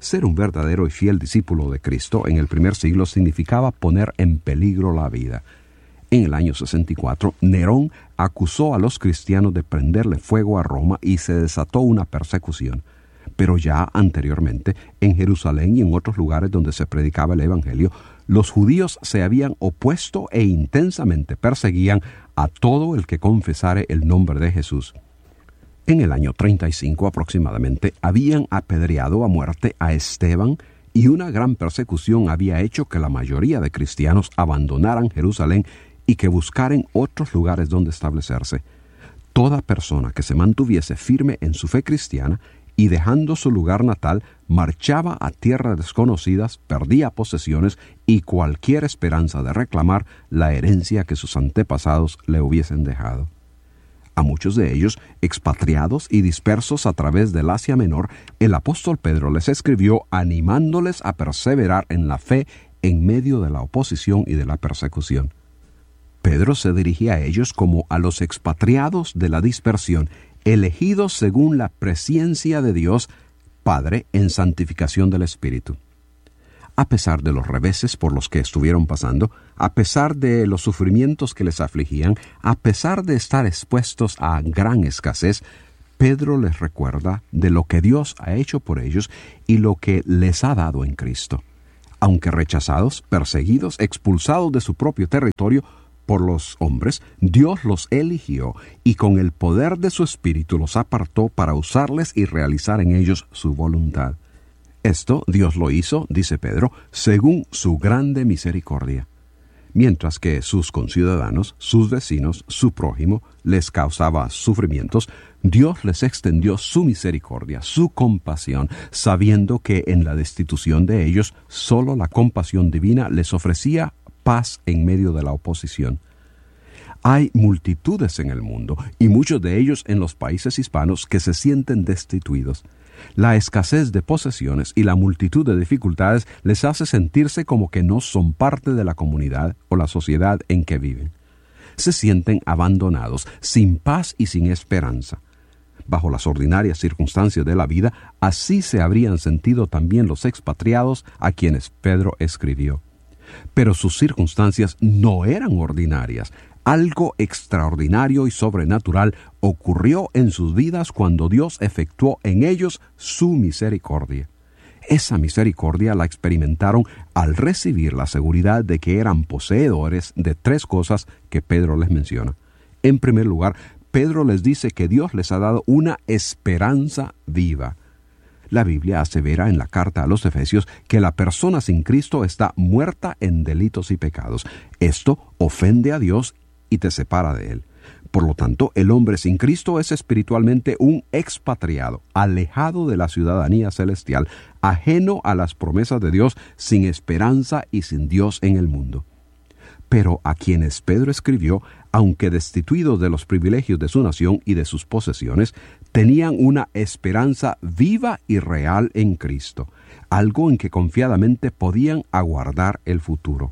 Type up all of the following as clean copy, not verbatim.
Ser un verdadero y fiel discípulo de Cristo en el primer siglo significaba poner en peligro la vida. En el año 64, Nerón acusó a los cristianos de prenderle fuego a Roma y se desató una persecución. Pero ya anteriormente, en Jerusalén y en otros lugares donde se predicaba el Evangelio, los judíos se habían opuesto e intensamente perseguían a todo el que confesare el nombre de Jesús. En el año 35 aproximadamente, habían apedreado a muerte a Esteban y una gran persecución había hecho que la mayoría de cristianos abandonaran Jerusalén y que buscaran otros lugares donde establecerse. Toda persona que se mantuviese firme en su fe cristiana y dejando su lugar natal, marchaba a tierras desconocidas, perdía posesiones y cualquier esperanza de reclamar la herencia que sus antepasados le hubiesen dejado. A muchos de ellos, expatriados y dispersos a través del Asia Menor, el apóstol Pedro les escribió animándoles a perseverar en la fe en medio de la oposición y de la persecución. Pedro se dirigía a ellos como a los expatriados de la dispersión, elegidos según la presciencia de Dios Padre en santificación del Espíritu. A pesar de los reveses por los que estuvieron pasando, a pesar de los sufrimientos que les afligían, a pesar de estar expuestos a gran escasez, Pedro les recuerda de lo que Dios ha hecho por ellos y lo que les ha dado en Cristo. Aunque rechazados, perseguidos, expulsados de su propio territorio por los hombres, Dios los eligió y con el poder de su Espíritu los apartó para usarles y realizar en ellos su voluntad. Esto Dios lo hizo, dice Pedro, según su grande misericordia. Mientras que sus conciudadanos, sus vecinos, su prójimo, les causaba sufrimientos, Dios les extendió su misericordia, su compasión, sabiendo que en la destitución de ellos, solo la compasión divina les ofrecía paz en medio de la oposición. Hay multitudes en el mundo, y muchos de ellos en los países hispanos, que se sienten destituidos. La escasez de posesiones y la multitud de dificultades les hace sentirse como que no son parte de la comunidad o la sociedad en que viven. Se sienten abandonados, sin paz y sin esperanza. Bajo las ordinarias circunstancias de la vida, así se habrían sentido también los expatriados a quienes Pedro escribió. Pero sus circunstancias no eran ordinarias. Algo extraordinario y sobrenatural ocurrió en sus vidas cuando Dios efectuó en ellos su misericordia. Esa misericordia la experimentaron al recibir la seguridad de que eran poseedores de tres cosas que Pedro les menciona. En primer lugar, Pedro les dice que Dios les ha dado una esperanza viva. La Biblia asevera en la carta a los Efesios que la persona sin Cristo está muerta en delitos y pecados. Esto ofende a Dios y te separa de Él. Por lo tanto, el hombre sin Cristo es espiritualmente un expatriado, alejado de la ciudadanía celestial, ajeno a las promesas de Dios, sin esperanza y sin Dios en el mundo. Pero a quienes Pedro escribió, aunque destituidos de los privilegios de su nación y de sus posesiones, tenían una esperanza viva y real en Cristo, algo en que confiadamente podían aguardar el futuro.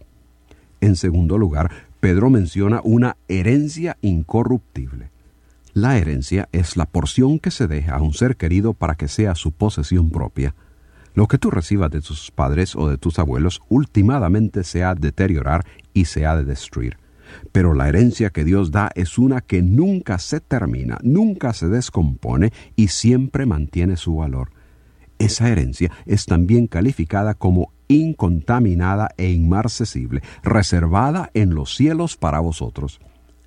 En segundo lugar, Pedro menciona una herencia incorruptible. La herencia es la porción que se deja a un ser querido para que sea su posesión propia. Lo que tú recibas de tus padres o de tus abuelos últimamente se ha de deteriorar y se ha de destruir. Pero la herencia que Dios da es una que nunca se termina, nunca se descompone y siempre mantiene su valor. Esa herencia es también calificada como incontaminada e inmarcesible, reservada en los cielos para vosotros.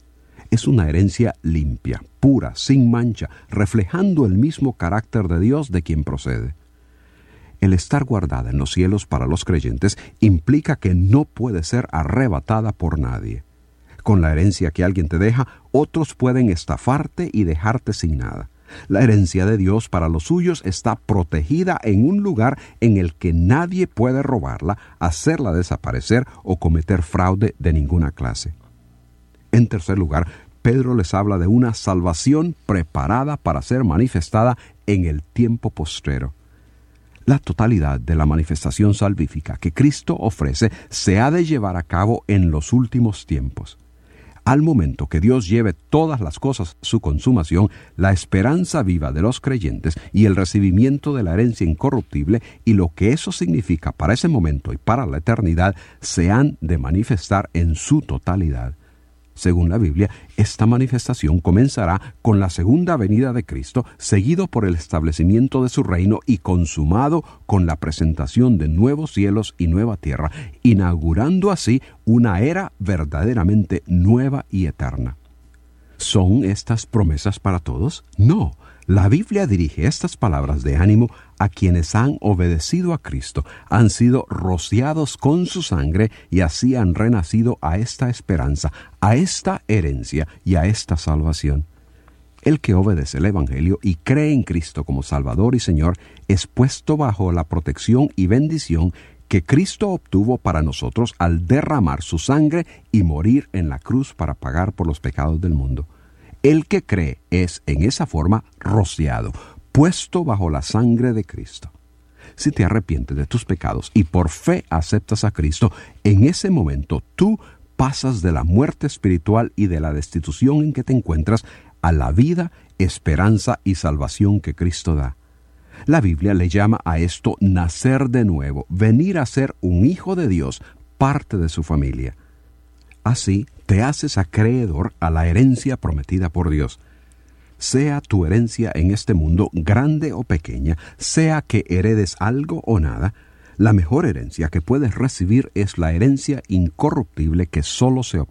Es una herencia limpia, pura, sin mancha, reflejando el mismo carácter de Dios de quien procede. El estar guardada en los cielos para los creyentes implica que no puede ser arrebatada por nadie. Con la herencia que alguien te deja, otros pueden estafarte y dejarte sin nada. La herencia de Dios para los suyos está protegida en un lugar en el que nadie puede robarla, hacerla desaparecer o cometer fraude de ninguna clase. En tercer lugar, Pedro les habla de una salvación preparada para ser manifestada en el tiempo postrero. La totalidad de la manifestación salvífica que Cristo ofrece se ha de llevar a cabo en los últimos tiempos. Al momento que Dios lleve todas las cosas a su consumación, la esperanza viva de los creyentes y el recibimiento de la herencia incorruptible y lo que eso significa para ese momento y para la eternidad se han de manifestar en su totalidad. Según la Biblia, esta manifestación comenzará con la segunda venida de Cristo, seguido por el establecimiento de su reino y consumado con la presentación de nuevos cielos y nueva tierra, inaugurando así una era verdaderamente nueva y eterna. ¿Son estas promesas para todos? No. La Biblia dirige estas palabras de ánimo a quienes han obedecido a Cristo, han sido rociados con su sangre y así han renacido a esta esperanza, a esta herencia y a esta salvación. El que obedece el Evangelio y cree en Cristo como Salvador y Señor es puesto bajo la protección y bendición que Cristo obtuvo para nosotros al derramar su sangre y morir en la cruz para pagar por los pecados del mundo. El que cree es, en esa forma, rociado, puesto bajo la sangre de Cristo. Si te arrepientes de tus pecados y por fe aceptas a Cristo, en ese momento tú pasas de la muerte espiritual y de la destitución en que te encuentras a la vida, esperanza y salvación que Cristo da. La Biblia le llama a esto nacer de nuevo, venir a ser un hijo de Dios, parte de su familia. Así te haces acreedor a la herencia prometida por Dios. Sea tu herencia en este mundo grande o pequeña, sea que heredes algo o nada, la mejor herencia que puedes recibir es la herencia incorruptible que solo se obtiene